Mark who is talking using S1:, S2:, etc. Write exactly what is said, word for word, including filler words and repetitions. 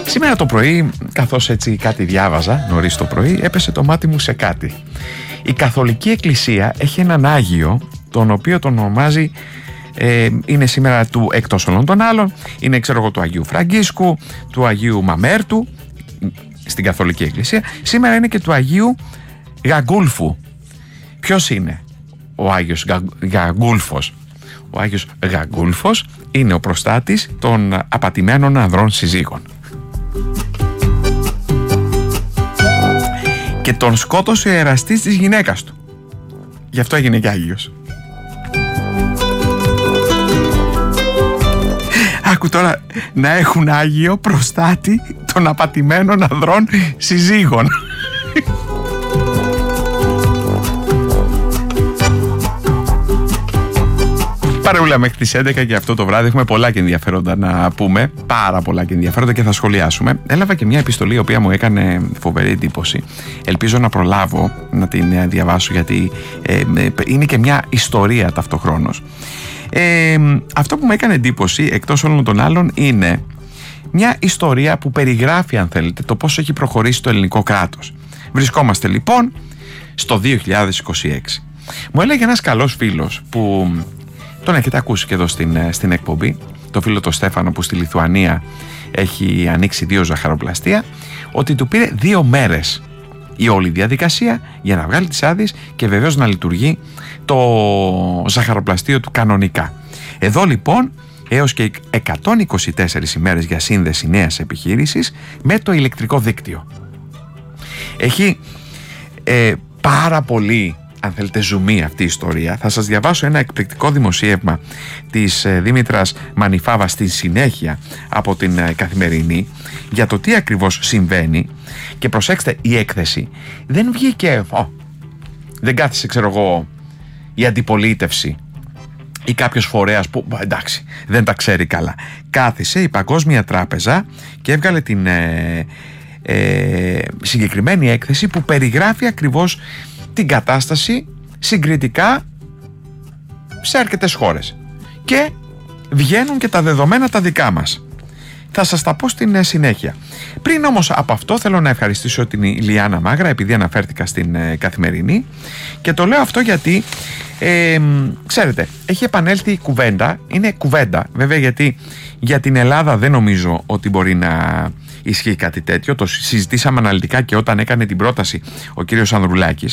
S1: Σήμερα το πρωί, καθώς έτσι κάτι διάβαζα νωρίς το πρωί, έπεσε το μάτι μου σε κάτι. Η Καθολική Εκκλησία έχει έναν Άγιο, τον οποίο τον ονομάζει, ε, είναι σήμερα του εκτός όλων των άλλων, είναι ξέρω εγώ του Αγίου Φραγκίσκου, του Αγίου Μαμέρτου, στην Καθολική Εκκλησία. Σήμερα είναι και του Αγίου Γαγκούλφου. Ποιος είναι ο Άγιος Γα, Γαγκούλφος? Ο Άγιος Γαγκούλφος είναι ο προστάτης των απατημένων ανδρών συζύγων. Και τον σκότωσε ο εραστής της γυναίκας του. Γι' αυτό έγινε και Άγιος. Άκου τώρα, να έχουν Άγιο προστάτη των απατημένων ανδρών συζύγων. Παρεούλα μέχρι τις έντεκα και αυτό το βράδυ έχουμε πολλά και ενδιαφέροντα να πούμε. Πάρα πολλά και ενδιαφέροντα και θα σχολιάσουμε. Έλαβα και μια επιστολή η οποία μου έκανε φοβερή εντύπωση. Ελπίζω να προλάβω να την διαβάσω, γιατί ε, είναι και μια ιστορία ταυτοχρόνως. Ε, αυτό που μου έκανε εντύπωση εκτός όλων των άλλων είναι μια ιστορία που περιγράφει, αν θέλετε, το πώς έχει προχωρήσει το ελληνικό κράτος. Βρισκόμαστε λοιπόν στο δύο χιλιάδες είκοσι έξι. Μου έλεγε ένας καλός φίλος που τον έχετε ακούσει και εδώ στην, στην εκπομπή, το φίλο το Στέφανο που στη Λιθουανία έχει ανοίξει δύο ζαχαροπλαστεία, ότι του πήρε δύο μέρες η όλη διαδικασία για να βγάλει τις άδειες και βεβαίως να λειτουργεί το ζαχαροπλαστείο του κανονικά. Εδώ λοιπόν έως και εκατόν είκοσι τέσσερις ημέρες για σύνδεση νέας επιχείρησης με το ηλεκτρικό δίκτυο. Έχει ε, πάρα πολύ, αν θέλετε, ζουμί αυτή η ιστορία. Θα σας διαβάσω ένα εκπληκτικό δημοσίευμα της ε, Δήμητρας Μανιφάβα στη συνέχεια από την ε, Καθημερινή για το τι ακριβώς συμβαίνει. Και προσέξτε, η έκθεση δεν βγήκε, ο, δεν κάθισε ξέρω εγώ η αντιπολίτευση ή κάποιος φορέας που εντάξει δεν τα ξέρει καλά. Κάθισε η Παγκόσμια Τράπεζα και έβγαλε την ε, ε, συγκεκριμένη έκθεση που περιγράφει ακριβώς την κατάσταση συγκριτικά σε αρκετές χώρες. Και βγαίνουν και τα δεδομένα τα δικά μας. Θα σας τα πω στην συνέχεια. Πριν όμως από αυτό θέλω να ευχαριστήσω την Λιάννα Μάγρα, επειδή αναφέρθηκα στην ε, Καθημερινή, και το λέω αυτό γιατί ε, ξέρετε, έχει επανέλθει η κουβέντα. Είναι κουβέντα βέβαια, γιατί για την Ελλάδα δεν νομίζω ότι μπορεί να ισχύει κάτι τέτοιο. Το συζητήσαμε αναλυτικά και όταν έκανε την πρόταση ο κύριος Ανδρουλάκης.